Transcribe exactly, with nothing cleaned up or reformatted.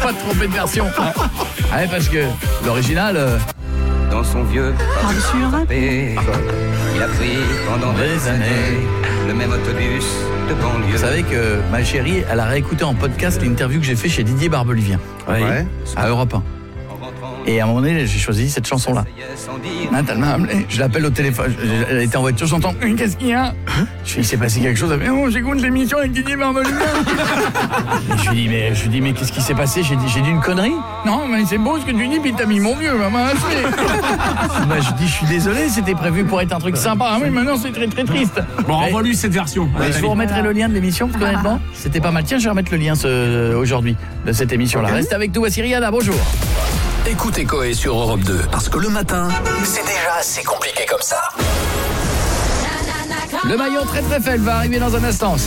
pas te tromper de version. Ah ouais, parce que l'original... Euh... Dans son vieux parapé, il a pris pendant des années le même autobus de banlieue. Vous savez que ma chérie, elle a réécouté en podcast l'interview que j'ai fait chez Didier Barbelivien. Ouais. À Europe un. Et à un moment donné, j'ai choisi cette chanson-là. Ah, elle m'a appelé, je l'appelle au téléphone, elle était en voiture, j'entends « Qu'est-ce qu'il y a ?» Je lui dis « Il s'est passé quelque chose. » Elle fait « Oh, j'écoute l'émission avec Didier Barbelivien. » Je lui dis « Mais, je lui dis, mais qu'est-ce qui s'est passé ?» J'ai dit, j'ai dit une connerie. « Non, mais c'est beau ce que tu dis, puis t'as mis mon vieux, maman. » Bah, je dis « Je suis désolé, c'était prévu pour être un truc sympa. » Ah oui, maintenant c'est très très triste. Bon, renvoie-lui cette version. Ouais, je vous remettrai le lien de l'émission, honnêtement. C'était pas mal. Tiens, je vais remettre le lien ce, aujourd'hui de cette émission-là. Okay. Restez avec nous, voici Rihanna, bonjour. Écoutez Coé sur Europe deux, parce que le matin, c'est déjà assez compliqué comme ça. Le maillon très très faible va arriver dans un instant. C'est